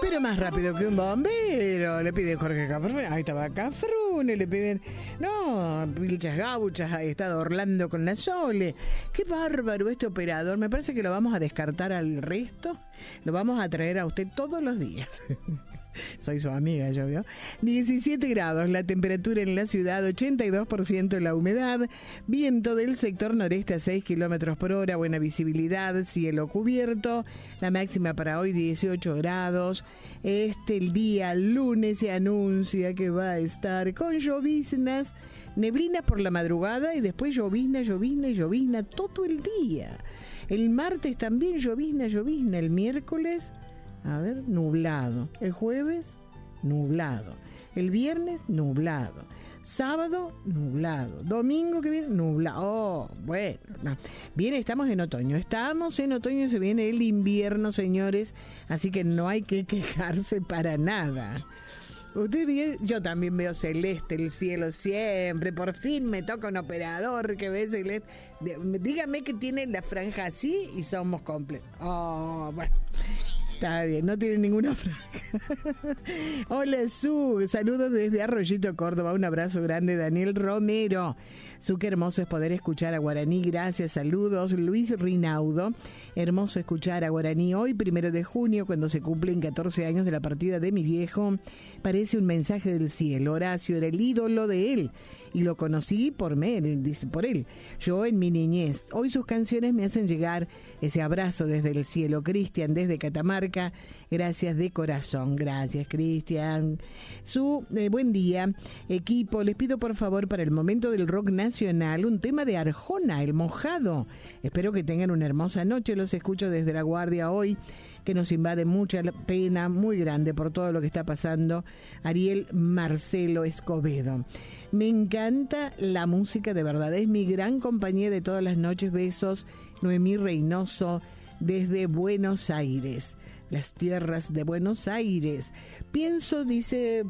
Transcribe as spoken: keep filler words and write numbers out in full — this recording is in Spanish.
Pero más rápido que un bombero, le piden Jorge Cafrune, ahí estaba Cafrune, le piden, no, Vilchas Gauchas, ahí está Orlando con la Sole. Qué bárbaro este operador, me parece que lo vamos a descartar al resto, lo vamos a traer a usted todos los días. Soy su amiga, yo veo. diecisiete grados la temperatura en la ciudad, ochenta y dos por ciento la humedad, viento del sector noreste a seis kilómetros por hora, buena visibilidad, cielo cubierto, la máxima para hoy dieciocho grados. Este el día lunes se anuncia que va a estar con lloviznas, neblina por la madrugada y después llovizna, llovizna y llovizna todo el día. El martes también llovizna, llovizna, el miércoles... A ver, nublado. El jueves, nublado. El viernes, nublado. Sábado, nublado. Domingo que viene, nublado. Oh, bueno. No. Bien, estamos en otoño. Estamos en otoño, se viene el invierno, señores. Así que no hay que quejarse para nada. Usted ve, yo también veo celeste el cielo siempre. Por fin me toca un operador que ve celeste. Dígame que tiene la franja así y somos completos. Oh, bueno. Está bien, no tiene ninguna franja. Hola, Su. Saludos desde Arroyito, Córdoba. Un abrazo grande, Daniel Romero. Su, qué hermoso es poder escuchar a Guaraní. Gracias, saludos. Luis Rinaudo. Hermoso escuchar a Guaraní hoy, primero de junio, cuando se cumplen catorce años de la partida de mi viejo. Parece un mensaje del cielo. Horacio era el ídolo de él y lo conocí por él, dice, por él. Yo en mi niñez. Hoy sus canciones me hacen llegar ese abrazo desde el cielo. Cristian, desde Catamarca. Gracias de corazón. Gracias, Cristian. Su, eh, buen día, equipo. Les pido por favor para el momento del rock nacional un tema de Arjona, El Mojado. Espero que tengan una hermosa noche. Los escucho desde La Guardia hoy, que nos invade mucha pena muy grande por todo lo que está pasando. Ariel Marcelo Escobedo. Me encanta la música, de verdad. Es mi gran compañía de todas las noches. Besos, Noemí Reynoso, desde Buenos Aires. Las tierras de Buenos Aires. Pienso, dice...